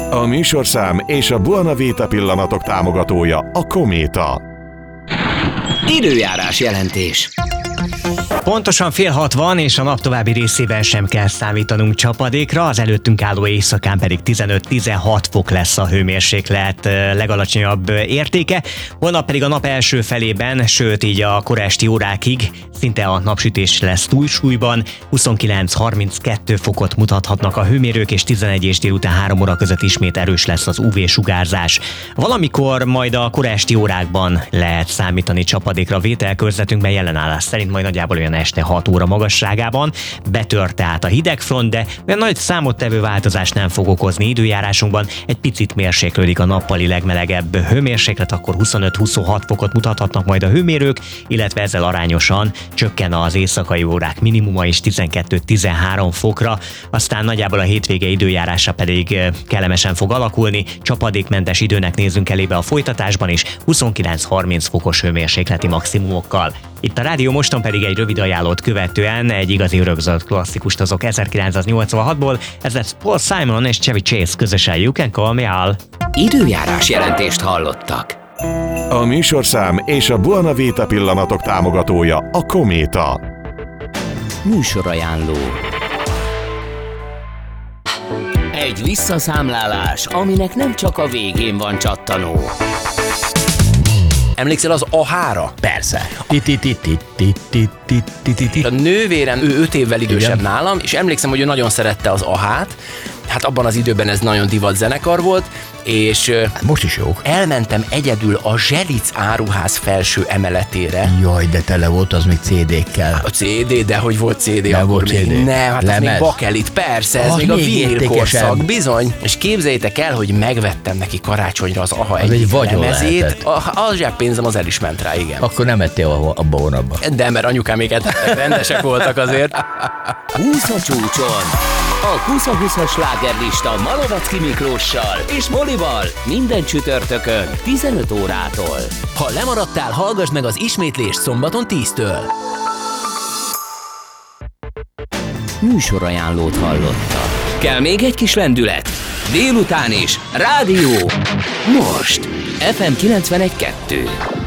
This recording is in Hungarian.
A műsorszám és a Buona Vita pillanatok támogatója a Kométa. Időjárás jelentés. Pontosan 5:30 van, és a nap további részében sem kell számítanunk csapadékra, az előttünk álló éjszakán pedig 15-16 fok lesz a hőmérséklet legalacsonyabb értéke. Holnap pedig a nap első felében, sőt így a koraesti órákig szinte a napsütés lesz túlsúlyban, 29-32 fokot mutathatnak a hőmérők, és 11 és délután 3 óra között ismét erős lesz az UV-sugárzás. Valamikor majd a koraesti órákban lehet számítani csapadékra vételkörzetünkben, jelenállás szerint majd nagyjából olyan este 6 óra magasságában. Betört tehát a hidegfront, de olyan nagy számottevő változást nem fog okozni időjárásunkban. Egy picit mérséklődik a nappali legmelegebb hőmérséklet, akkor 25-26 fokot mutathatnak majd a hőmérők, illetve ezzel arányosan csökken az éjszakai órák minimuma is 12-13 fokra, aztán nagyjából a hétvége időjárása pedig kellemesen fog alakulni, csapadékmentes időnek nézünk elébe a folytatásban is, 29-30 fokos hőmérsékleti maximumokkal. Itt a Rádió Moston pedig egy rövid ajánlót követően egy igazi örökzöld klasszikust hozok 1986-ból, ez lesz Paul Simon és Chevy Chase közösen You Can Call Me Al. Időjárás jelentést hallottak. A műsorszám és a Buona Vita pillanatok támogatója a Kométa. Műsorajánló. Egy visszaszámlálás, aminek nem csak a végén van csattanó. Emlékszel az AHA-ra? Persze. A nővérem, ő 5 évvel idősebb nálam, és emlékszem, hogy ő nagyon szerette az AHA-t. Hát abban az időben ez nagyon divat zenekar volt, és most is jók. elmentem egyedül a Zselic áruház felső emeletére. Jaj, de tele volt az még CD-kkel. A CD, de hogy volt CD Nem akkor volt még? CD. Nem, hát ez még bakelit, persze, ez még a vinil korszak, bizony. És képzeljétek el, hogy megvettem neki karácsonyra az AHA egy vagyon lemezét. lehetett. A zseppénzem az el is ment rá, igen. Akkor nem ettél abba a hónapba. De mert anyukáméket rendesek voltak azért. 20 a csúcson. A 20-20-as slágerlista Malovecki Miklóssal és Molival minden csütörtökön 15 órától. Ha lemaradtál, hallgass meg az ismétlést szombaton 10-től. Műsorajánlót hallottak. Kell még egy kis lendület? Délután is. Rádió. Most. FM 91.2.